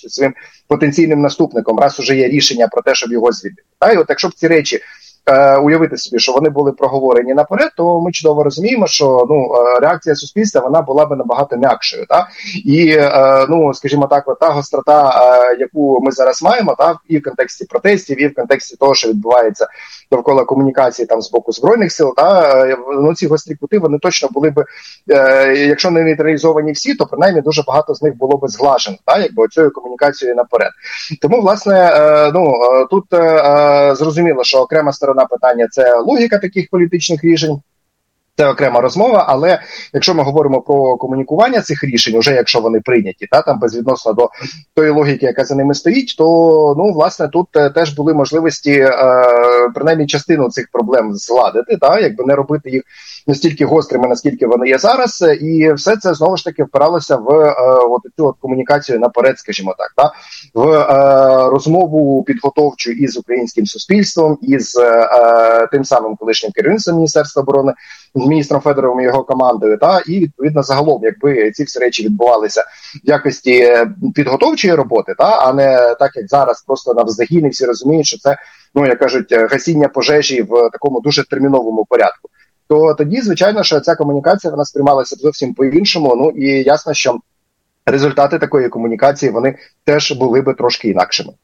вибачте, своїм потенційним наступником, раз уже є рішення про те, щоб його звільнити. І от якщо б ці речі уявити собі, що вони були проговорені наперед, то ми чудово розуміємо, що реакція суспільства вона була би набагато м'якшою. І, скажімо так, та гострота, яку ми зараз маємо, і в контексті протестів, і в контексті того, що відбувається довкола комунікації там з боку Збройних сил, ці гострі кути, вони точно були б, якщо не нейтралізовані всі, то принаймні дуже багато з них було б зглажено, якби оцією комунікацією наперед. Тому, власне, тут зрозуміло, що окрема сторона питання – це логіка таких політичних рішень, це окрема розмова, але якщо ми говоримо про комунікування цих рішень, уже якщо вони прийняті, там безвідносно до тої логіки, яка за ними стоїть, то, власне, тут теж були можливості, принаймні, частину цих проблем зладити, якби не робити їх настільки гострими, наскільки вони є зараз, і все це, знову ж таки, впиралося в цю комунікацію наперед, скажімо так, в розмову підготовчу із українським суспільством, із тим самим колишнім керівництвом Міністерства оборони, з міністром Федоровим і його командою, і, відповідно, загалом, якби ці всі речі відбувалися в якості підготовчої роботи, а не так, як зараз, просто навздогін, і всі розуміють, що це, як кажуть, гасіння пожежі в такому дуже терміновому порядку, то тоді, звичайно, що ця комунікація, вона сприймалася зовсім по-іншому, і ясно, що результати такої комунікації, вони теж були би трошки інакшими.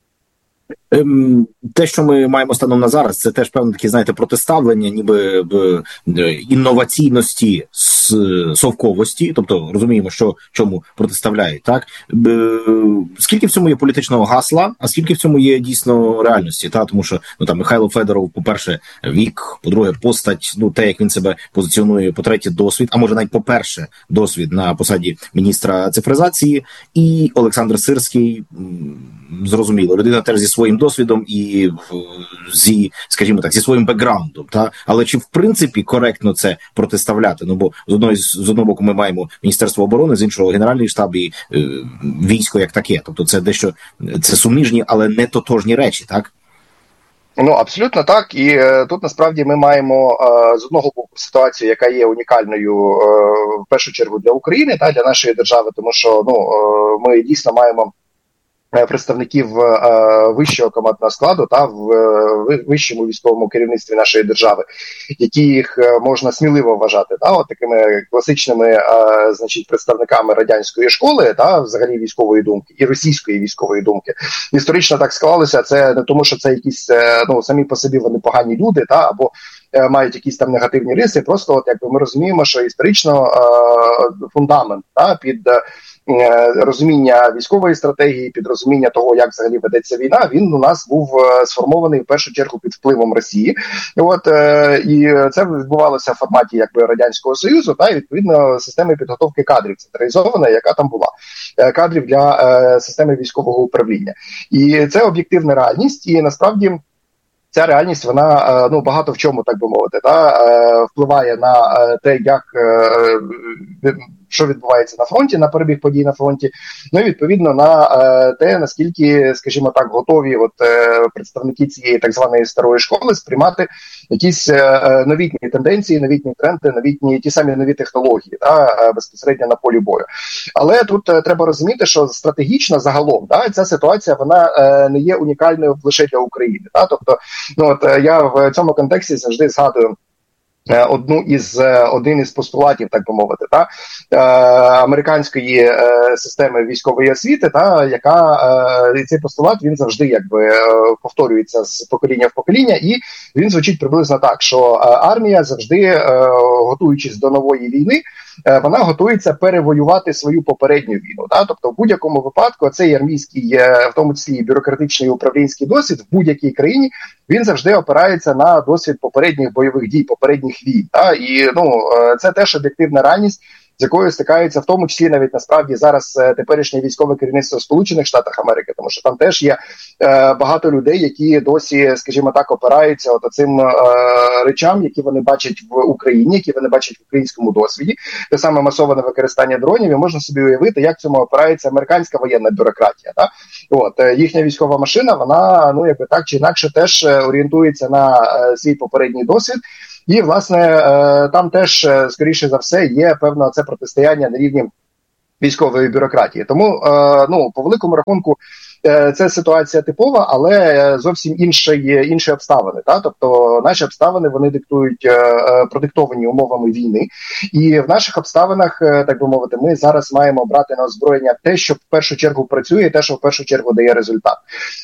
Те, що ми маємо станом на зараз, це теж певне такі, знаєте, протиставлення, ніби інноваційності, совковості, тобто розуміємо, що чому протиставляють, так? Скільки в цьому є політичного гасла, а скільки в цьому є дійсно реальності, так? Тому що Михайло Федоров, по-перше, вік, по-друге, постать, те, як він себе позиціонує, по-третє, досвід, а може навіть по-перше, досвід на посаді міністра цифризації, і Олександр Сирський, зрозуміло, людина теж зі своїм досвідом і зі, скажімо так, зі своїм бекграундом, але чи в принципі коректно це протиставляти? Бо з одного боку ми маємо Міністерство оборони, з іншого Генеральний штаб і військо як таке, тобто це дещо, це суміжні, але не тотожні речі, так? Абсолютно так. І тут насправді ми маємо з одного боку ситуацію, яка є унікальною в першу чергу для України, для нашої держави, тому що ми дійсно маємо представників вищого командного складу в вищому військовому керівництві нашої держави, які їх можна сміливо вважати такими класичними представниками радянської школи, взагалі військової думки і російської військової думки. Історично так склалося, це не тому, що це якісь самі по собі вони погані люди, або мають якісь там негативні риси, просто якби ми розуміємо, що історично фундамент під розуміння військової стратегії, під розуміння того, як взагалі ведеться війна, він у нас був сформований в першу чергу під впливом Росії. І це відбувалося в форматі Радянського Союзу, і відповідно системи підготовки кадрів централізована, яка там була. Кадрів для системи військового управління. І це об'єктивна реальність, і насправді ця реальність, вона багато в чому, так би мовити, впливає на те, що відбувається на фронті, на перебіг подій на фронті, і відповідно на те, наскільки, скажімо так, готові представники цієї так званої старої школи сприймати якісь новітні тенденції, новітні тренди, ті самі нові технології безпосередньо на полі бою. Але тут треба розуміти, що стратегічно загалом ця ситуація, вона не є унікальною лише для України. Тобто, я в цьому контексті завжди згадую один із постулатів, так би мовити, американської системи військової освіти, яка цей постулат, він завжди повторюється з покоління в покоління, і він звучить приблизно так, що армія завжди, готуючись до нової війни, вона готується перевоювати свою попередню війну. Тобто в будь-якому випадку цей армійський, в тому числі управлінський управлінський досвід в будь-якій країні, він завжди опирається на досвід попередніх бойових дій, попередніх війн. І це теж об'єктивна реальність, з якою стикаються в тому числі навіть насправді зараз теперішнє військове керівництво Сполучених Штатів Америки, тому що там теж є багато людей, які досі, скажімо так, опираються цим речам, які вони бачать в Україні, які вони бачать в українському досвіді. Те саме масоване використання дронів, і можна собі уявити, як цьому опирається американська воєнна бюрократія. Їхня військова машина, вона, так чи інакше, теж орієнтується на свій попередній досвід. І, власне, там теж, скоріше за все, є певне це протистояння на рівні військової бюрократії. Тому, по великому рахунку, це ситуація типова, але зовсім інші обставини. Тобто наші обставини, вони продиктовані умовами війни. І в наших обставинах, так би мовити, ми зараз маємо брати на озброєння те, що в першу чергу працює, і те, що в першу чергу дає результат.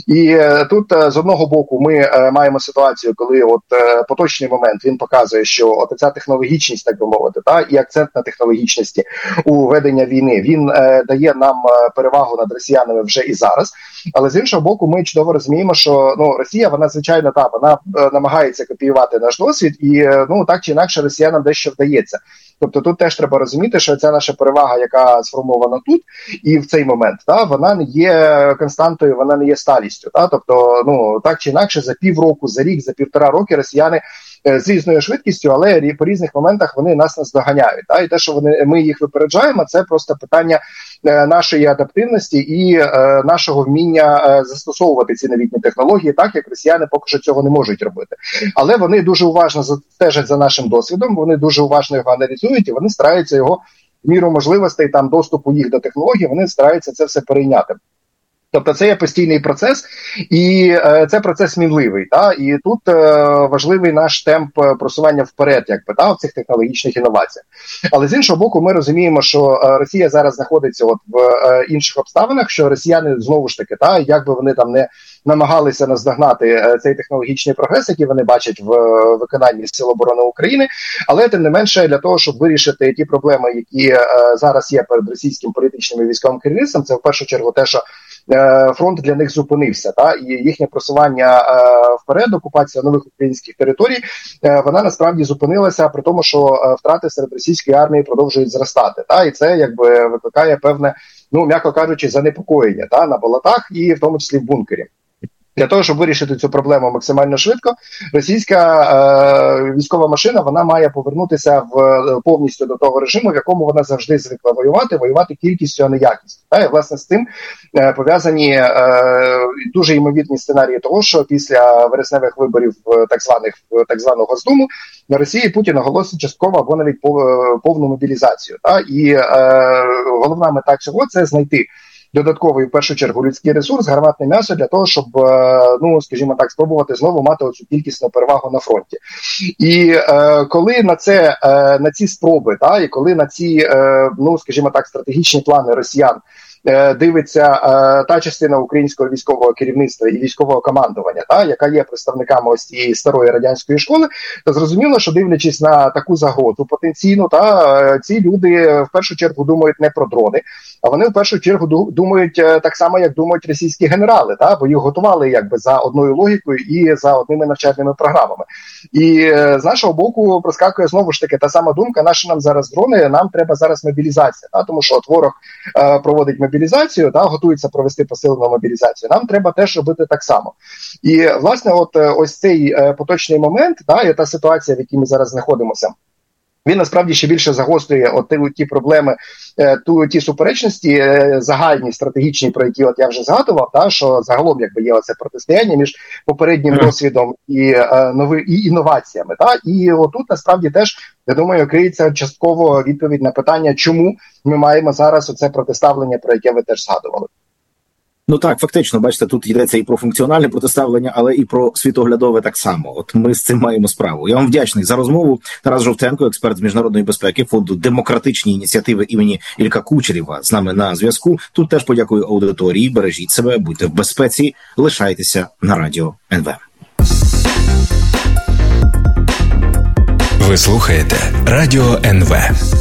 І тут, з одного боку, ми маємо ситуацію, коли поточний момент, він показує, що ця технологічність, так би мовити, і акцент на технологічності у ведення війни, він дає нам перевагу над росіянами вже і зараз. Але з іншого боку, ми чудово розуміємо, що Росія, вона звичайно вона намагається копіювати наш досвід, і так чи інакше росіянам дещо вдається. Тобто тут теж треба розуміти, що ця наша перевага, яка сформована тут і в цей момент, вона не є константою, вона не є сталістю. Тобто, так чи інакше, за півроку, за рік, за 1,5 роки росіяни з різною швидкістю, але по різних моментах вони нас наздоганяють. І те, що ми їх випереджаємо, це просто питання нашої адаптивності і нашого вміння застосовувати ці новітні технології, так як росіяни поки що цього не можуть робити. Але вони дуже уважно стежать за нашим досвідом, вони дуже уважно його аналізують і вони стараються його в міру можливостей доступу їх до технологій, вони стараються це все перейняти. Тобто це є постійний процес, і це процес мінливий. І тут важливий наш темп просування вперед, в цих технологічних інноваціях. Але з іншого боку, ми розуміємо, що Росія зараз знаходиться в інших обставинах, що росіяни знову ж таки, як би вони там не намагалися наздогнати цей технологічний прогрес, який вони бачать в виконанні Сил оборони України, але тим не менше для того, щоб вирішити ті проблеми, які зараз є перед російським політичним і військовим керівництвом, це в першу чергу те, що фронт для них зупинився, і їхнє просування вперед, окупація нових українських територій, вона насправді зупинилася, при тому, що втрати серед російської армії продовжують зростати. І це викликає певне, м'яко кажучи, занепокоєння на болотах і в тому числі в бункері. Для того, щоб вирішити цю проблему максимально швидко, російська військова машина, вона має повернутися повністю до того режиму, в якому вона завжди звикла воювати кількістю, а не якістю. І, власне, з тим пов'язані дуже ймовірні сценарії того, що після вересневих виборів так званого Госдуму на Росії Путін оголосить частково або навіть повну мобілізацію. І головна мета цього – це знайти додатковий, в першу чергу, людський ресурс, гарматне м'ясо для того, щоб, скажімо так, спробувати знову мати оцю кількісну перевагу на фронті. І коли на ці спроби, і коли на ці, скажімо так, стратегічні плани росіян дивиться та частина українського військового керівництва і військового командування, яка є представниками ось цієї старої радянської школи, то зрозуміло, що дивлячись на таку загрозу потенційну, ці люди в першу чергу думають не про дрони, а вони в першу чергу думають так само, як думають російські генерали, бо їх готували за одною логікою і за одними навчальними програмами. І з нашого боку проскакує знову ж таки та сама думка: наші нам зараз дрони, нам треба зараз мобілізація, тому що ворог проводить мобілізацію, готується провести посилену мобілізацію, нам треба теж робити так само. І, власне, ось цей поточний момент, і та ситуація, в якій ми зараз знаходимося, він насправді ще більше загострює ті проблеми, ті суперечності загальні, стратегічні, про які я вже згадував, що загалом є оце протистояння між попереднім досвідом і інноваціями. І отут насправді теж, я думаю, криється частково відповідь на питання, чому ми маємо зараз оце протиставлення, про яке ви теж згадували. Так, фактично, бачите, тут йдеться і про функціональне протиставлення, але і про світоглядове так само. От ми з цим маємо справу. Я вам вдячний за розмову. Тарас Жовтенко, експерт з міжнародної безпеки, фонду «Демократичні ініціативи» імені Ілька Кучерєва, з нами на зв'язку. Тут теж подякую аудиторії. Бережіть себе, будьте в безпеці, лишайтеся на Радіо НВ. Ви слухаєте Радіо НВ.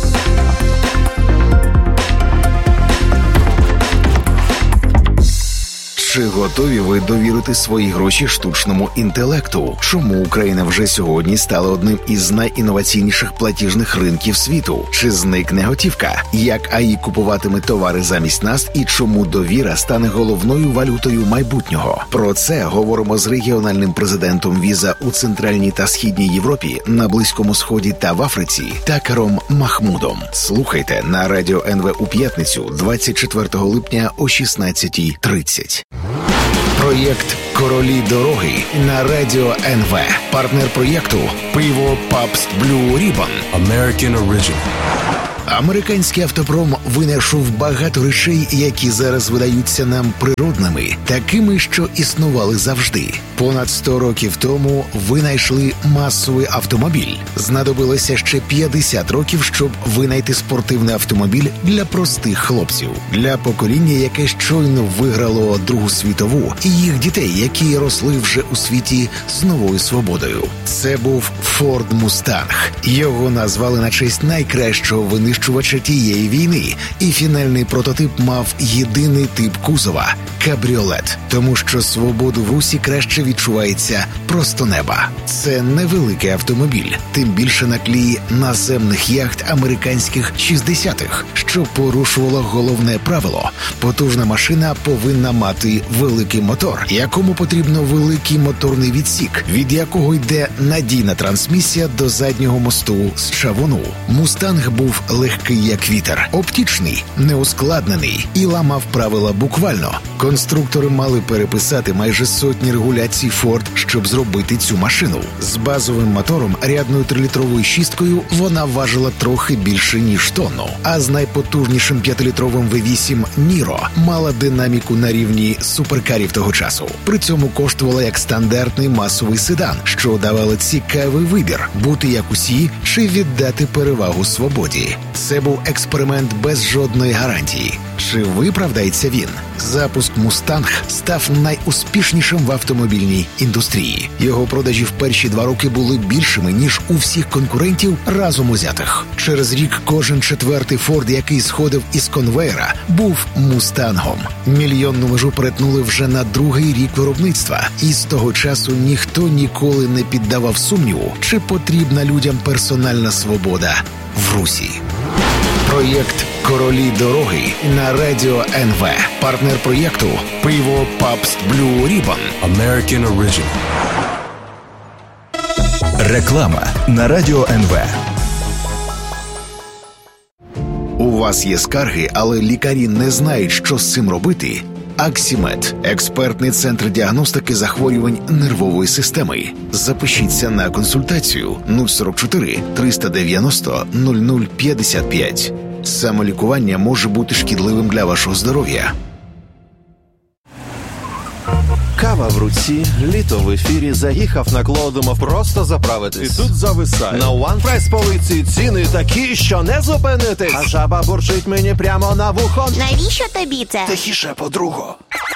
Чи готові ви довірити свої гроші штучному інтелекту? Чому Україна вже сьогодні стала одним із найінноваційніших платіжних ринків світу? Чи зникне готівка? Як АІ купуватиме товари замість нас і чому довіра стане головною валютою майбутнього? Про це говоримо з регіональним президентом Віза у Центральній та Східній Європі, на Близькому Сході та в Африці Такером Махмудом. Слухайте на Радіо НВ у п'ятницю 24 липня о 16:30. Проєкт «Королі дороги» на Радіо НВ. Партнер проєкту – пиво Pabst Blue Ribbon. American Original. Американський автопром винайшов багато речей, які зараз видаються нам природними, такими, що існували завжди. Понад 100 років тому винайшли масовий автомобіль. Знадобилося ще 50 років, щоб винайти спортивний автомобіль для простих хлопців. Для покоління, яке щойно виграло Другу світову, і їх дітей, які росли вже у світі з новою свободою. Це був Ford Mustang. Його назвали на честь найкращого винищувача тієї війни, і фінальний прототип мав єдиний тип кузова – кабріолет, тому що свободу в русі краще відчувається просто неба. Це невеликий автомобіль, тим більше на тлі наземних яхт американських 60-х, що порушувало головне правило – потужна машина повинна мати великий мотор, якому потрібно великий моторний відсік, від якого йде надійна трансмісія до заднього мосту з чавуну. «Мустанг» був легкий як вітер, оптичний, неускладнений і ламав правила буквально. Конструктори мали переписати майже сотні регуляцій Ford, щоб зробити цю машину. З базовим мотором, рядною 3-літровою шісткою, вона важила трохи більше, ніж тонну. А з найпотужнішим 5-літровим V8 Niro мала динаміку на рівні суперкарів того часу. При цьому коштувала як стандартний масовий седан, що давало цікавий вибір – бути як усі чи віддати перевагу свободі. Це був експеримент без жодної гарантії. Чи виправдається він? Запуск «Мустанг» став найуспішнішим в автомобільній індустрії. Його продажі в перші 2 роки були більшими, ніж у всіх конкурентів разом узятих. Через рік кожен 4-й «Форд», який сходив із конвейера, був «Мустангом». Мільйонну межу перетнули вже на 2-й рік виробництва. І з того часу ніхто ніколи не піддавав сумніву, чи потрібна людям персональна свобода в Русі. Проєкт «Королі дороги» на Радіо НВ. Партнер проєкту – пиво Pabst Blue Ribbon. American Original. Реклама на Радіо НВ. У вас є скарги, але лікарі не знають, що з цим робити? Аксімед – експертний центр діагностики захворювань нервової системи. Запишіться на консультацію 044 390 0055. Самолікування може бути шкідливим для вашого здоров'я. Кава в руці, літо в ефірі, заїхав на Клоу, думав просто заправитись. І тут зависає. На One Price полиці ціни такі, що не зупинитись. А жаба бурчить мені прямо на вухо. Навіщо тобі це? Тихіше, подруго.